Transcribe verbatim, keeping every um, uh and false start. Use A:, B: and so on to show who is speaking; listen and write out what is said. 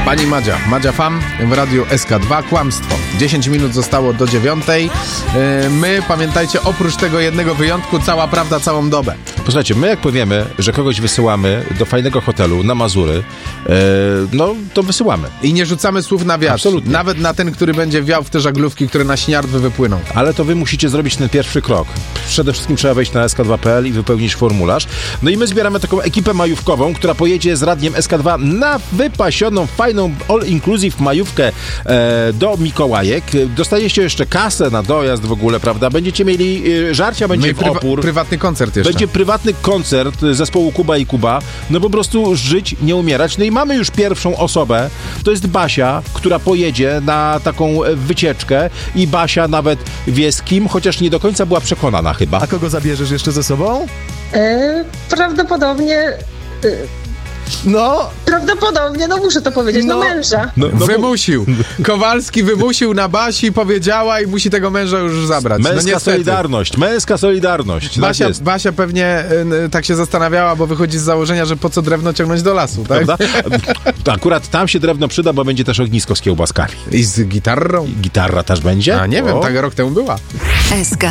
A: Pani Madzia, Madzia Fam w radiu S K dwa, kłamstwo. dziesięć minut zostało do dziewiątej. My, pamiętajcie, oprócz tego jednego wyjątku, cała prawda całą dobę.
B: Posłuchajcie, my jak powiemy, że kogoś wysyłamy do fajnego hotelu na Mazury, e, no to wysyłamy.
A: I nie rzucamy słów na wiatr.
B: Absolutnie.
A: Nawet na ten, który będzie wiał w te żaglówki, które na śniardwy wypłyną.
B: Ale to wy musicie zrobić ten pierwszy krok. Przede wszystkim trzeba wejść na S K dwa kropka P L i wypełnić formularz. No i my zbieramy taką ekipę majówkową, która pojedzie z radiem S K dwa na wypasioną, fajną all-inclusive majówkę e, do Mikołajek. Dostajecie jeszcze kasę na dojazd w ogóle, prawda? Będziecie mieli e, żarcia, będzie
A: No i
B: w
A: prywa-
B: opór.
A: prywatny koncert jeszcze.
B: Będzie prywatny koncert zespołu Kuba i Kuba. No po prostu żyć, nie umierać. No i mamy już pierwszą osobę. To jest Basia, która pojedzie na taką wycieczkę i Basia nawet wie z kim, chociaż nie do końca była przekonana chyba.
C: A kogo zabierzesz jeszcze ze sobą?
D: E, prawdopodobnie... E,
C: No,
D: prawdopodobnie, no muszę to powiedzieć, no,
C: No.
D: męża.
B: No, no bo-
A: Wymusił. Kowalski wymusił na Basi, powiedziała i musi tego męża już zabrać.
B: Męska
A: no niestety.
B: solidarność, męska solidarność.
A: Basia,
B: Tak jest.
A: Basia pewnie y, tak się zastanawiała, bo wychodzi z założenia, że po co drewno ciągnąć do lasu, tak?
B: Prawda? To akurat tam się drewno przyda, bo będzie też ognisko z kiełbaskami.
A: I z gitarą?
B: Gitarra też będzie?
A: A nie wiem,
B: O.
A: tak rok temu była.
E: S K